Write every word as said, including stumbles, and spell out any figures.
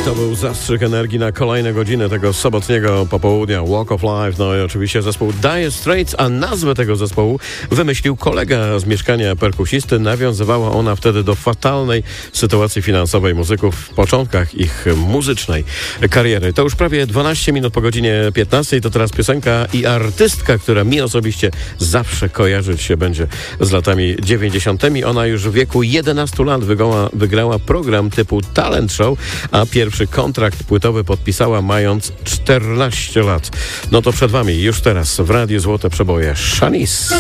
To był zastrzyk energii na kolejne godziny tego sobotniego popołudnia. Walk of Life, no i oczywiście zespół Dire Straits, a nazwę tego zespołu wymyślił kolega z mieszkania perkusisty. Nawiązywała ona wtedy do fatalnej sytuacji finansowej muzyków w początkach ich muzycznej kariery. To już prawie dwanaście minut po godzinie piętnastej. To teraz piosenka i artystka, która mi osobiście zawsze kojarzyć się będzie z latami dziewięćdziesiątymi. Ona już w wieku jedenastu lat wygrała, wygrała program typu Talent Show, a pierwszy kontrakt płytowy podpisała mając czternaście lat. No to przed wami już teraz w Radiu Złote Przeboje Shanice.